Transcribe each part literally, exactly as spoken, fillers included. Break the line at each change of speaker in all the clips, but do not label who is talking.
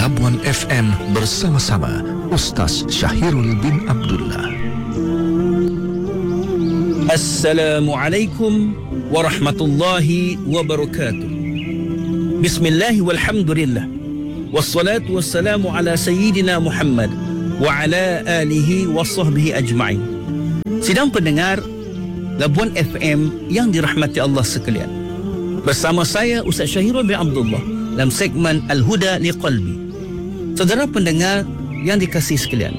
Labuan F M bersama-sama Ustaz Syahirul bin Abdullah.
Assalamualaikum warahmatullahi wabarakatuh. Bismillah walhamdulillah. Wassalatu wassalamu ala sayyidina Muhammad wa ala alihi wa sahbihi ajma'in. Sidang pendengar Labuan F M yang dirahmati Allah sekalian, bersama saya Ustaz Syahirul bin Abdullah dalam segmen Al-Huda Liqalbi. Saudara pendengar yang dikasihi sekalian,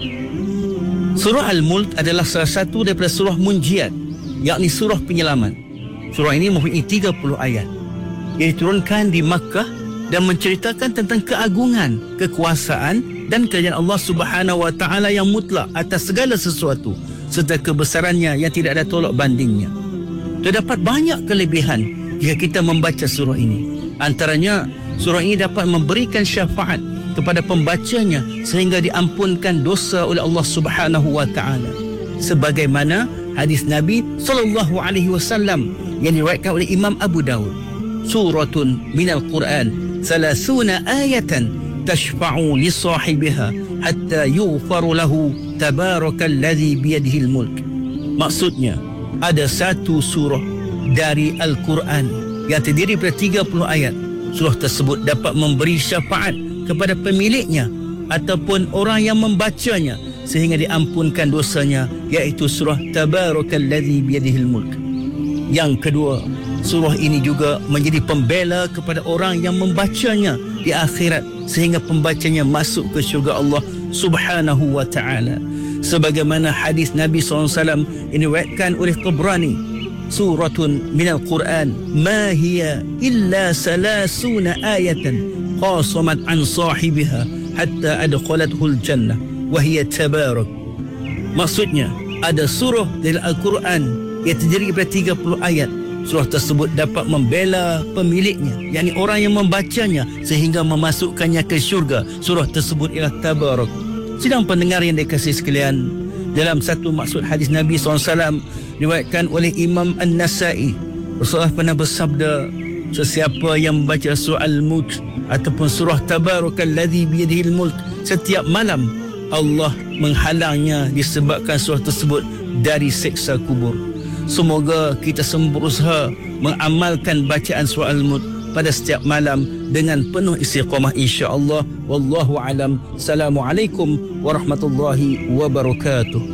Surah Al-Mulk adalah salah satu daripada surah munjiat, yakni surah penyelamat. Surah ini mempunyai tiga puluh ayat yang diturunkan di Makkah dan menceritakan tentang keagungan, kekuasaan dan kerajaan Allah Subhanahu wa taala yang mutlak atas segala sesuatu serta kebesarannya yang tidak ada tolak bandingnya. Terdapat banyak kelebihan jika kita membaca surah ini. Antaranya, surah ini dapat memberikan syafaat kepada pembacanya sehingga diampunkan dosa oleh Allah Subhanahu wa taala. Sebagaimana hadis Nabi sallallahu alaihi wasallam yang diriwayatkan oleh Imam Abu Daud, suratun minal Quran thalathuna ayatan tashfa'u li sahibiha hatta yughfaru lahu tabarakalladzi biyadihil mulk. Maksudnya, ada satu surah dari Al-Quran yang terdiri daripada tiga puluh ayat. Surah tersebut dapat memberi syafaat kepada pemiliknya ataupun orang yang membacanya sehingga diampunkan dosanya, iaitu surah Tabarakalladzi biyadihil mulk. Yang kedua, surah ini juga menjadi pembela kepada orang yang membacanya di akhirat sehingga pembacanya masuk ke syurga Allah Subhanahu wa ta'ala. Sebagaimana hadis Nabi sallallahu alaihi wasallam yang diriwayatkan oleh Tabrani, suratun minal Quran ma hiya illa salasuna ayatan qasamat an sahibiha hatta adkhalathul jannah wa hiya tabarak. Maksudnya, ada surah dari Al-Quran yang terdiri daripada tiga puluh ayat. Surah tersebut dapat membela pemiliknya, yakni orang yang membacanya sehingga memasukkannya ke syurga. Surah tersebut ialah Tabarak. Sidang pendengar yang dikasihi sekalian, dalam satu maksud hadis Nabi sallallahu alaihi wasallam diriwayatkan oleh Imam An-Nasai, Rasulullah pernah bersabda, sesiapa yang membaca surah Al-Mulk ataupun surah Tabarakalladzi biyadihil mulk setiap malam, Allah menghalangnya disebabkan surah tersebut dari siksa kubur. Semoga kita semua berusaha mengamalkan bacaan surah Al-Mulk pada setiap malam dengan penuh istiqamah, insya-Allah. Wallahu alam. Assalamualaikum warahmatullahi wabarakatuh.